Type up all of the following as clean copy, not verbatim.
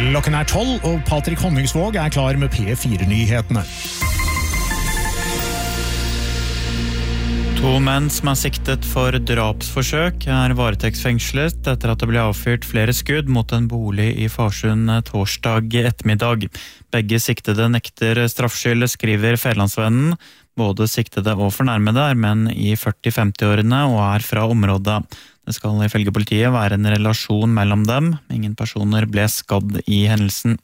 Klokken 12, og Patrick Honningsvåg klar med P4-nyhetene. 2 menn som siktet for drapsforsøk varetektsfengslet etter at det ble avfyrt flere skudd mot en bolig i Farsund torsdag ettermiddag. Begge siktede nekter straffskyld, skriver Fædrelandsvennen. Både siktede og fornærmede menn i 40-50-årene og fra området. Det skal ifølge politiet være en relasjon mellom dem. Ingen personer ble skadd i hendelsen.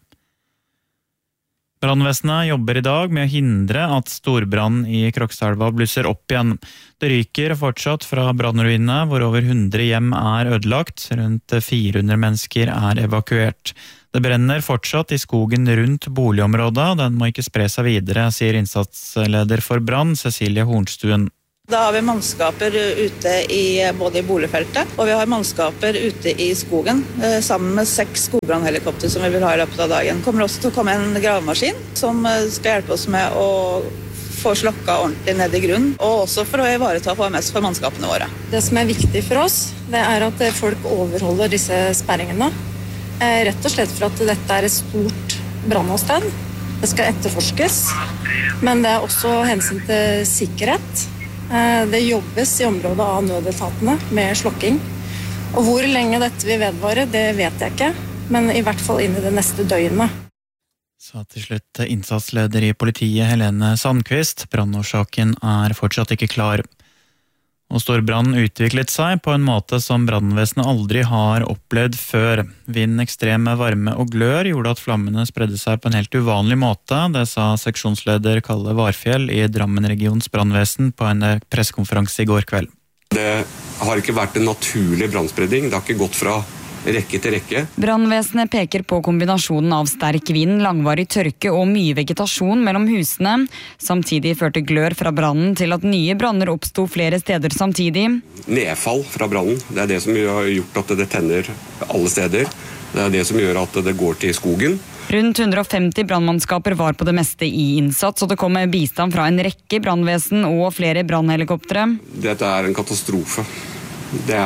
Brannvesenet jobber i dag med å hindre at storbrann i Krokstadelva blusser opp igjen. Det ryker fortsatt fra brannruinene, hvor over 100 hjem ødelagt. Rundt 400 mennesker evakuert. Det brenner fortsatt i skogen rundt boligområdet. Den må ikke spre seg videre, sier innsatsleder for brann, Cecilie Hornstuen. Da har vi mannskaper ute både i boligfeltet, og vi har mannskaper ute i skogen, sammen med 6 skogbrannhelikopter som vi vil ha i løpet av dagen. Det kommer også til å komme en gravemaskin som skal hjelpe oss med å få slokka ordentlig ned i grunnen, og også for å ivareta HMS for mannskapene våre. Det som viktig for oss, det at folk overholder disse sperringene. Rett og slett for at dette et stort brannåsted. Det skal etterforskes, men det også hensyn til sikkerhet. Det jobbes i området av nødetatene med slokking. Og hvor lenge dette vil vedvare, det vet jeg ikke, men i hvert fall inn i det neste døgnet. Så til slutt innsatsleder i politiet Helene Sandqvist. Brannårsaken fortsatt ikke klar. Og storbrannen utviklet seg på en måte som brannvesenet aldri har opplevd før. Vind, ekstreme varme og glør gjorde at flammene spredde seg på en helt uvanlig måte. Det sa seksjonsleder Kalle Varfjell i Drammen regions brannvesen på en pressekonferanse i går kveld. Det har ikke vært en naturlig brannspredning. Det har ikke gått fra rekke til rekke. Brannvesenet peker på kombinasjonen av sterk vind, langvarig tørke og mye vegetasjon mellom husene. Samtidig førte glør fra brannen til at nye branner oppstod flere steder samtidig. Nedfall fra brannen, det det som har gjort at det tenner alle steder. Det det som gjør at det går til skogen. Rundt 150 brannmannskaper var på det meste i innsats, og det kom bistand fra en rekke brannvesen og flere brannhelikoptere. Dette en katastrofe. Det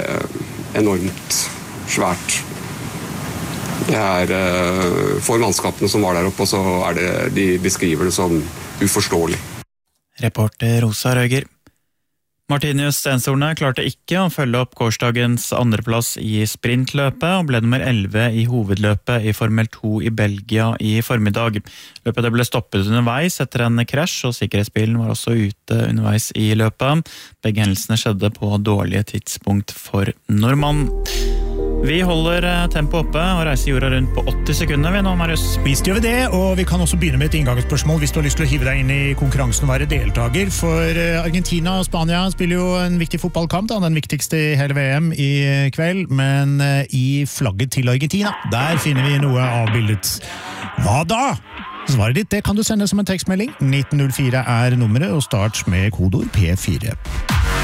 enormt svært. Det for mannskapene som var der oppe, og så det de beskriver det som uforståelig. Reporter Rosa Røger. Martinius Stenshorne klarte ikke å følge opp gårsdagens andreplass i sprintløpet og ble nummer 11 i hovedløpet i Formel 2 i Belgia i formiddag. Løpet ble stoppet underveis etter en krasj, og sikkerhetsbilen var også ute underveis i løpet. Begge hendelsene skjedde på dårlige tidspunkt for nordmann. Vi holder tempo oppe og reiser jorda rundt på 80 sekunder vi nå, Marius. Visst gjør vi det, og vi kan også begynne med et inngangsspørsmål hvis du har lyst til å hive deg inn i konkurransen og være deltaker. For Argentina og Spania spiller jo en viktig fotballkamp, den viktigste i hele VM i kveld, men i flagget til Argentina, der finner vi noe avbildet. Hva da? Svaret ditt, det kan du sende som en tekstmelding. 1904 nummeret, og start med kodeord P4.